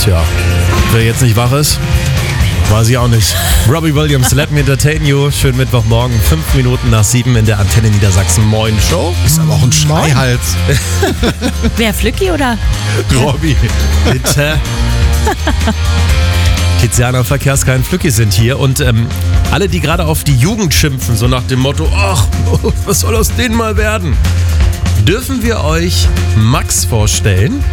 Tja, wer jetzt nicht wach ist, weiß ich auch nicht. Robbie Williams, Let Me Entertain You. Schönen Mittwochmorgen, 5 Minuten nach 7 in der Antenne Niedersachsen. Moin Show. Ist aber auch ein Schreihals. Wer, Flücki oder? Robbie, bitte. Tiziana Verkehrskain Flücki sind hier und alle, die gerade auf die Jugend schimpfen, so nach dem Motto, ach, was soll aus denen mal werden? Dürfen wir euch Max vorstellen?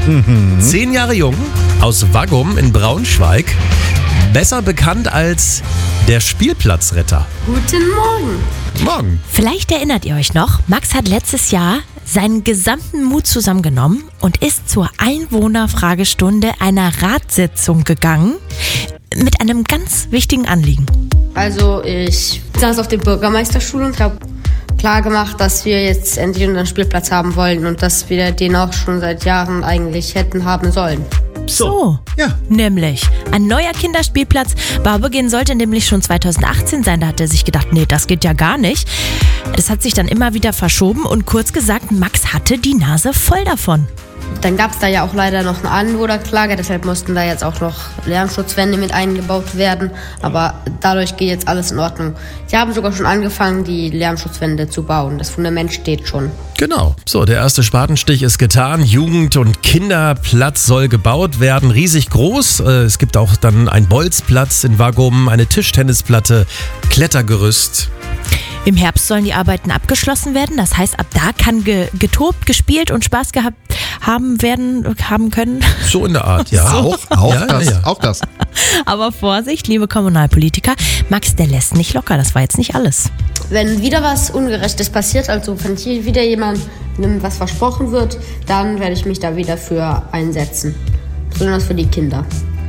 10 Jahre jung, aus Waggum in Braunschweig. Besser bekannt als der Spielplatzretter. Guten Morgen. Morgen. Vielleicht erinnert ihr euch noch, Max hat letztes Jahr seinen gesamten Mut zusammengenommen und ist zur Einwohnerfragestunde einer Ratssitzung gegangen mit einem ganz wichtigen Anliegen. Also ich saß auf der Bürgermeisterschule und habe klar gemacht, dass wir jetzt endlich unseren Spielplatz haben wollen und dass wir den auch schon seit Jahren eigentlich hätten haben sollen. So, Ja. nämlich ein neuer Kinderspielplatz. Baubeginn sollte nämlich schon 2018 sein. Da hat er sich gedacht, nee, das geht ja gar nicht. Das hat sich dann immer wieder verschoben und kurz gesagt, Max hatte die Nase voll davon. Dann gab es da ja auch leider noch eine Anwohnerklage, deshalb mussten da jetzt auch noch Lärmschutzwände mit eingebaut werden. Aber dadurch geht jetzt alles in Ordnung. Sie haben sogar schon angefangen, die Lärmschutzwände zu bauen. Das Fundament steht schon. Genau. So, der erste Spatenstich ist getan. Jugend- und Kinderplatz soll gebaut werden. Riesig groß. Es gibt auch dann einen Bolzplatz in Waggum, eine Tischtennisplatte, Klettergerüst. Im Herbst sollen die Arbeiten abgeschlossen werden. Das heißt, ab da kann getobt, gespielt und Spaß gehabt haben können. So in der Art, ja. Auch das. Aber Vorsicht, liebe Kommunalpolitiker, Max, der lässt nicht locker. Das war jetzt nicht alles. Wenn wieder was Ungerechtes passiert, also wenn hier wieder jemandem was versprochen wird, dann werde ich mich da wieder für einsetzen. Besonders für die Kinder.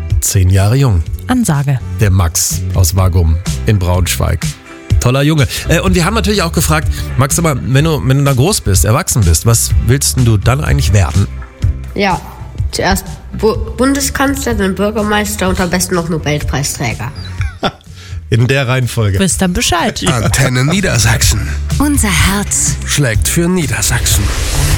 10 Jahre jung. Ansage. Der Max aus Waggum in Braunschweig. Toller Junge. Und wir haben natürlich auch gefragt, Max, aber wenn du dann groß bist, erwachsen bist, was willst denn du dann eigentlich werden? Ja, zuerst Bundeskanzler, dann Bürgermeister und am besten noch Nobelpreisträger. In der Reihenfolge. Wisst dann Bescheid. Antenne Niedersachsen. Unser Herz Schlägt für Niedersachsen.